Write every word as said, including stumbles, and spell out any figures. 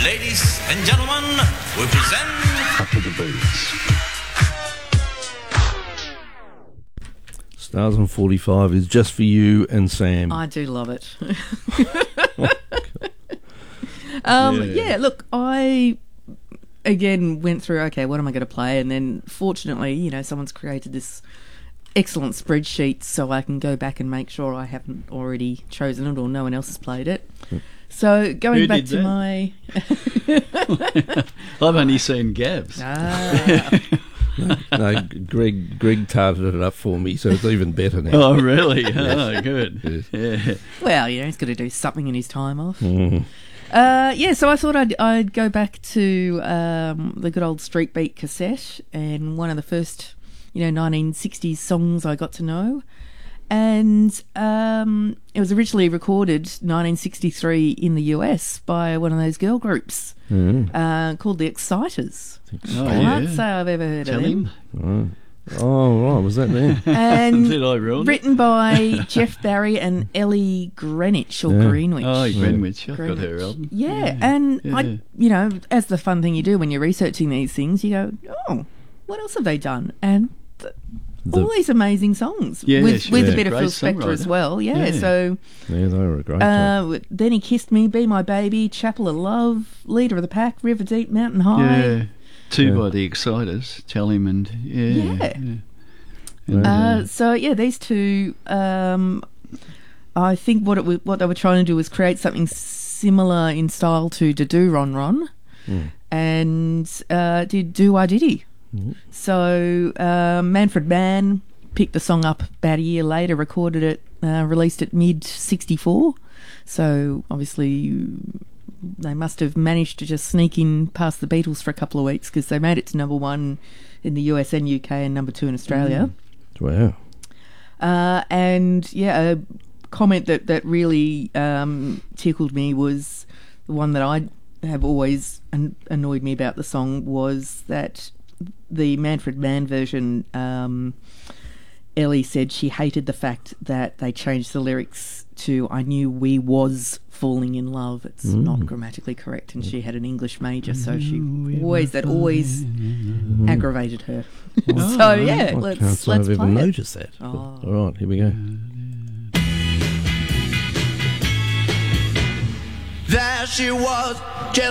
Ladies and gentlemen, we present... Up with the Boots. Stars on forty-five is just for you and Sam. I do love it. um, yeah. yeah, look, I, again, went through, okay, what am I going to play? And then, fortunately, you know, someone's created this excellent spreadsheet so I can go back and make sure I haven't already chosen it or no one else has played it. So, going Who back did to that? my... I've only seen Gabs. Ah. No, Greg Greg tarted it up for me, so it's even better now. Oh, really? Oh, good. Yes. Yeah. Well, you know, he's got to do something in his time off. Mm. Uh, yeah, so I thought I'd, I'd go back to um, the good old Street Beat cassette, and one of the first, you know, nineteen sixties songs I got to know. And um, it was originally recorded nineteen sixty-three in the U S by one of those girl groups Mm. uh, called the Exciters. Oh, I can't yeah. say I've ever heard Tell of them. him. Right. Oh, right, was that there? And Did I ruin it? written by Jeff Barry and Ellie Greenwich or Yeah. Greenwich. Oh, Greenwich. I've got her Greenwich. album. Yeah, and Yeah. I, you know, as the fun thing you do when you're researching these things, you go, oh, what else have they done? And th- The- all these amazing songs Yeah, with, she with was a bit a of great Phil Spector as songwriter. well. Yeah, Yeah. so Yeah, they were a great job. uh, Then He Kissed Me, Be My Baby, Chapel of Love, Leader of the Pack, River Deep, Mountain High. Yeah. Two Yeah. by the Exciters. Tell him and... Yeah. Yeah. And, Uh, so yeah, these two. Um, I think what it was, what they were trying to do was create something similar in style to "Da Do Ron Ron," Mm. and uh, did "Do I Diddy." Mm. So uh, Manfred Mann picked the song up about a year later, recorded it, uh, released it mid sixty-four. So obviously they must have managed to just sneak in past the Beatles for a couple of weeks, because they made it to number one in the U S and U K and number two in Australia. Wow. Uh, and yeah, a comment that, that really um, tickled me was the one that I have always an- annoyed me about the song was that the Manfred Mann version, um, Ellie said she hated the fact that they changed the lyrics to "I knew we was falling in love." It's Mm. not grammatically correct, and she had an English major, so she always that always aggravated her. So yeah, I let's can't say let's I've play even it. noticed that. But, Oh. all right, here we go. There she was,